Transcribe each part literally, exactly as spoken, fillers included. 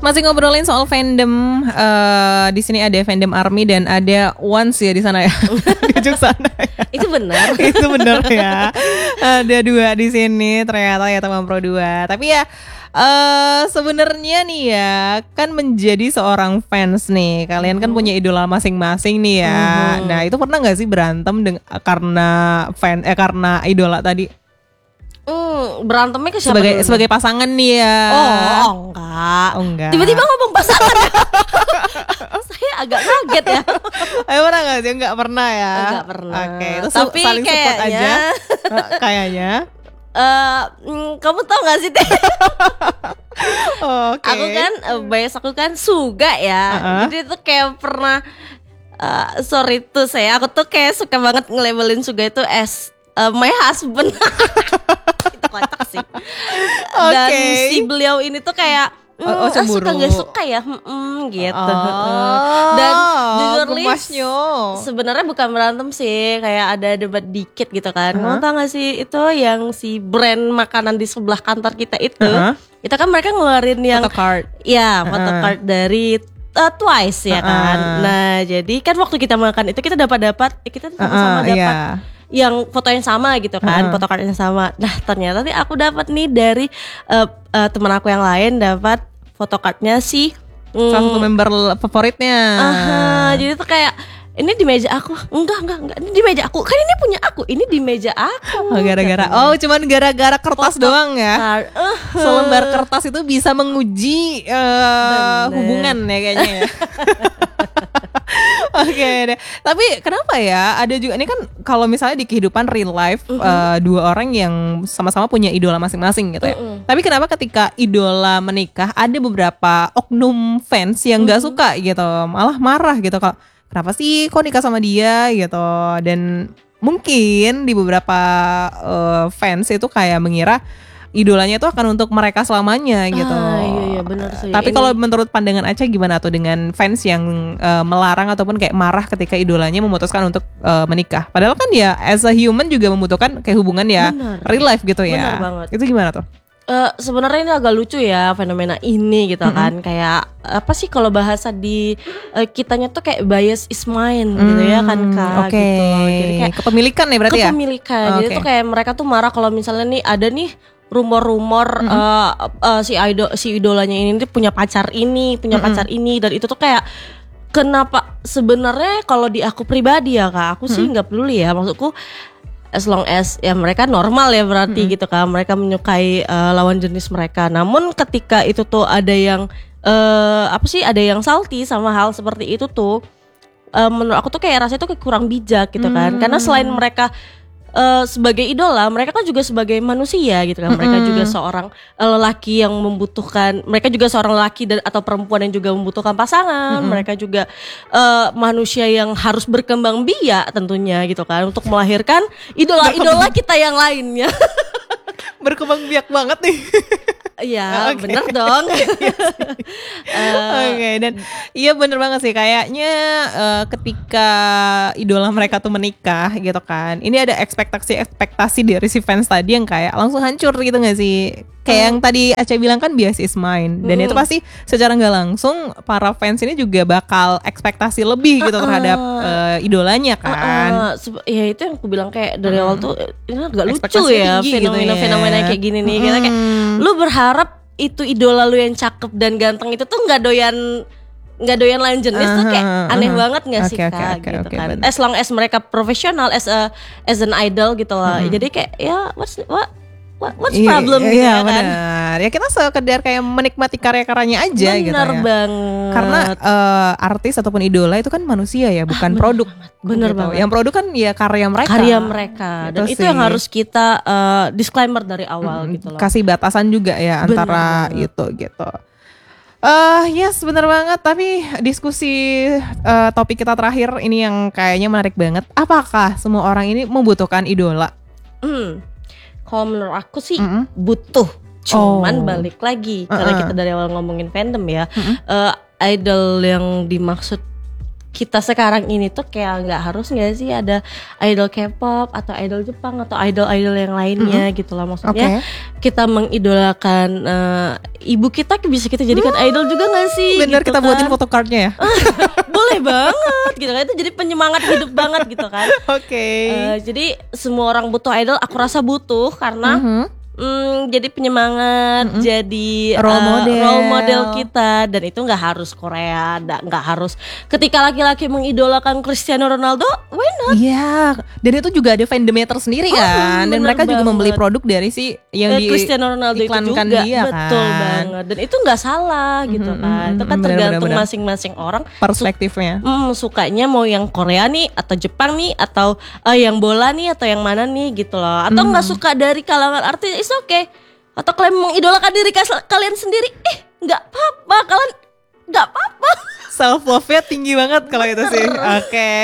masih ngobrolin soal fandom. Uh, di sini ada fandom ARMY dan ada Once ya di sana ya. Di ujung sana. Ya. Itu benar. Itu benar ya. Ada dua di sini ternyata ya teman Pro dua. Tapi ya uh, sebenarnya nih ya kan menjadi seorang fans nih. Kalian kan punya idola masing-masing nih ya. Uh-huh. Nah, itu pernah enggak sih berantem deng- karena fan eh karena idola tadi? Hmm, berantemnya ke siapa sebagai dulu? Sebagai pasangan nih ya. Oh, enggak. Oh, enggak. Tiba-tiba ngomong pasangan ya. Saya agak kaget ya. Ayo pernah enggak sih? Enggak pernah ya. Enggak pernah. Oke, okay, itu tapi saling support kayaknya, aja. Kayaknya. Uh, kamu tau gak sih Teh? Oh, okay. Aku kan uh, bias aku kan Suga ya. Uh-huh. Jadi tuh kayak pernah uh, sorry tuh saya aku tuh kayak suka banget nge-labelin Suga itu as uh, my husband. Itu kocak sih. Okay. Dan si beliau ini tuh kayak mm, oh, oh, suka gak suka ya mm, gitu. Oh, dan jujur sebenarnya bukan berantem sih, kayak ada debat dikit gitu kan. Uh-huh. Kamu tau gak sih itu yang si brand makanan di sebelah kantor kita itu, uh-huh. itu kan mereka ngeluarin yang photocard. Ya photocard uh-huh. dari uh, Twice ya uh-huh. kan. Nah jadi kan waktu kita makan itu kita dapat-dapat eh, kita sama-sama uh-huh, dapat yeah. yang foto yang sama gitu kan, uh-huh. photocard yang sama. Nah ternyata nih aku dapat nih dari uh, uh, teman aku yang lain dapat photocardnya si mm, salah satu member favoritnya. Uh-huh. Jadi tuh kayak ini di meja aku, enggak enggak enggak ini di meja aku, kan ini punya aku, ini di meja aku. Oh, gara-gara, oh cuman gara-gara kertas foto doang ya. Uh-huh. Selembar kertas itu bisa menguji uh, hubungan ya kayaknya. Ya. Oke okay, deh. Tapi kenapa ya? Ada juga ini kan kalau misalnya di kehidupan real life uh-huh. uh, dua orang yang sama-sama punya idola masing-masing gitu ya. Uh-uh. Tapi kenapa ketika idola menikah ada beberapa oknum fans yang nggak uh-huh. suka gitu, malah marah gitu kalau kenapa sih kok nikah sama dia gitu. Dan mungkin di beberapa uh, fans itu kayak mengira idolanya itu akan untuk mereka selamanya gitu. Ah, iya iya benar sih. Tapi kalau menurut pandangan Aca gimana tuh dengan fans yang uh, melarang ataupun kayak marah ketika idolanya memutuskan untuk uh, menikah? Padahal kan ya as a human juga membutuhkan kayak hubungan ya bener. Real life gitu ya. Benar banget. Itu gimana tuh? Uh, sebenarnya ini agak lucu ya fenomena ini gitu mm-hmm. kan. Kayak apa sih kalau bahasa di uh, kitanya tuh kayak bias is mine mm, gitu ya kan Kak. Oke. Okay. Gitu. Jadi kayak kepemilikan ya berarti kepemilikan. ya. Kepemilikan. Jadi okay. tuh kayak mereka tuh marah kalau misalnya nih ada nih rumor-rumor mm-hmm. uh, uh, si idol si idolanya ini tuh punya pacar ini, punya mm-hmm. pacar ini, dan itu tuh kayak kenapa sebenarnya kalau di aku pribadi ya Kak, aku mm-hmm. sih nggak peduli ya, maksudku as long as ya mereka normal ya berarti mm-hmm. gitu kan, mereka menyukai uh, lawan jenis mereka. Namun ketika itu tuh ada yang uh, apa sih ada yang salty sama hal seperti itu tuh, uh, menurut aku tuh kayak rasanya tuh kayak kurang bijak gitu kan, mm-hmm. karena selain mereka Uh, sebagai idola, mereka kan juga sebagai manusia gitu kan. Mereka mm-hmm. juga seorang uh, lelaki yang membutuhkan, mereka juga seorang lelaki dan atau perempuan yang juga membutuhkan pasangan. Mm-hmm. Mereka juga uh, manusia yang harus berkembang biak tentunya gitu kan, untuk melahirkan idola-idola kita yang lainnya. Berkembang biak banget nih. Iya, okay. Bener dong. uh, Oke, okay, dan iya bener banget sih kayaknya uh, ketika idola mereka tuh menikah gitu kan, ini ada ekspektasi-ekspektasi dari si fans tadi yang kayak langsung hancur gitu nggak sih? Kayak yang tadi Aca bilang kan bias is mine, dan mm. itu pasti secara nggak langsung para fans ini juga bakal ekspektasi lebih gitu uh-uh. terhadap uh, idolanya kan. Uh-uh. Ya itu yang aku bilang kayak dari awal tuh ini agak lucu ya fenomena-fenomena gitu ya. Kayak gini nih, mm. kita kayak lu berharap itu idola lu yang cakep dan ganteng itu tuh nggak doyan nggak doyan lain jenis uh-huh, tuh kayak aneh uh-huh. banget nggak okay, sih Kak okay, okay, gitu okay, kan. Bener. As long as mereka profesional as a as an idol gitu lah. Uh-huh. Jadi kayak ya what's what What, what's problem iya, gitu iya, ya kan? Benar. Ya kita sekedar kayak menikmati karya-karyanya aja bener gitu ya. Bener banget. Karena uh, artis ataupun idola itu kan manusia ya, bukan ah, produk. Bener gitu. banget. Yang produk kan ya karya mereka. Karya mereka. Gitu. Dan sih. Itu yang harus kita uh, disclaimer dari awal hmm, gitu loh. Kasih batasan juga ya bener antara banget. itu gitu. Uh, yes benar banget. Tapi diskusi uh, topik kita terakhir ini yang kayaknya menarik banget. Apakah semua orang ini membutuhkan idola? Hmm. Kalau menurut aku sih mm-hmm. butuh, cuman oh. balik lagi uh-uh. karena kita dari awal ngomongin fandom ya, mm-hmm. uh, idol yang dimaksud kita sekarang ini tuh kayak nggak harus nggak sih ada idol K-pop atau idol Jepang atau idol-idol yang lainnya mm-hmm. gitu lah, maksudnya okay. kita mengidolakan uh, ibu kita bisa kita jadikan hmm, idol juga nggak sih? Bener, gitu kita kan? Buatin photocardnya ya. Boleh banget gitu kan, itu jadi penyemangat hidup banget gitu kan. Oke. Okay. Uh, jadi semua orang butuh idol, aku rasa butuh karena mm-hmm. Hmm, jadi penyemangat, mm-hmm. jadi role model, uh, role model kita, dan itu nggak harus Korea, nggak harus. Ketika laki-laki mengidolakan Cristiano Ronaldo, why not? Iya, dan itu juga ada fandomnya tersendiri kan, oh, dan mereka banget. juga membeli produk dari si yang eh, di Cristiano Ronaldo itu juga, dia, betul kan? banget. Dan itu nggak salah gitu mm-hmm, kan, itu kan tergantung bener, bener. masing-masing orang perspektifnya. Su- mm, sukanya mau yang Korea nih, atau Jepang nih, atau uh, yang bola nih, atau yang mana nih gitu loh, atau nggak mm. suka dari kalangan artis. Oke, okay. Atau kalian mengidolakan diri kalian sendiri, eh nggak apa-apa, kalian nggak apa-apa. Self love-nya tinggi banget kalau itu sih. Oke. Okay.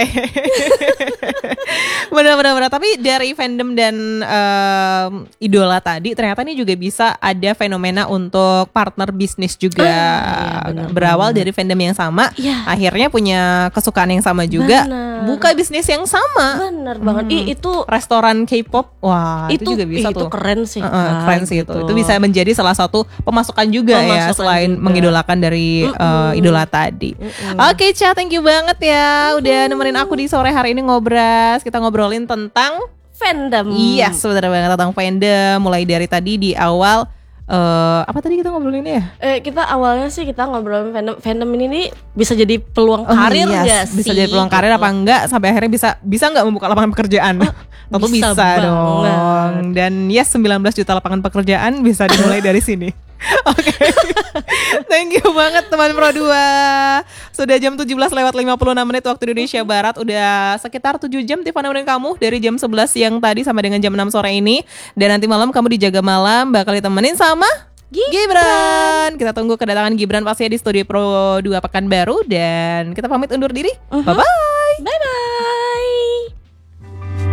Benar-benar. Tapi dari fandom dan um, idola tadi, ternyata ini juga bisa ada fenomena untuk partner bisnis juga. Ah, iya, berawal dari fandom yang sama, ya. akhirnya punya kesukaan yang sama juga, bener. buka bisnis yang sama. Bener banget. Hmm. I, itu restoran K-pop, wah itu, itu juga bisa itu tuh. Itu keren sih. Uh, uh, keren sih gitu. itu. Itu bisa menjadi salah satu pemasukan juga pemasukan ya, selain juga. mengidolakan dari uh, idola tadi. Mm-mm. Oke, Cha, thank you banget ya udah nemenin aku di sore hari ini ngobras. Kita ngobrolin tentang fandom. Iya, yes, sebenarnya banget tentang fandom. Mulai dari tadi di awal uh, apa tadi kita ngobrolin ya? Eh, kita awalnya sih kita ngobrolin fandom. Fandom ini nih bisa jadi peluang oh, karir yes. gak sih? Bisa jadi peluang karir gitu. Apa enggak? Sampai akhirnya bisa bisa enggak membuka lapangan pekerjaan? Oh, tentu bisa, bisa dong. Dan yes, sembilan belas juta lapangan pekerjaan bisa dimulai dari sini. Oke, okay. Thank you banget teman Pro dua. Sudah jam tujuh belas lewat lima puluh enam menit waktu Indonesia Barat. Udah sekitar tujuh jam Tiffany nemenin kamu dari jam sebelas siang tadi sampai dengan jam enam sore ini. Dan nanti malam kamu dijaga malam bakal ditemenin sama Gibran. Gibran. Kita tunggu kedatangan Gibran pastinya di studio Pro dua Pekanbaru. Dan kita pamit undur diri. uh-huh. Bye-bye.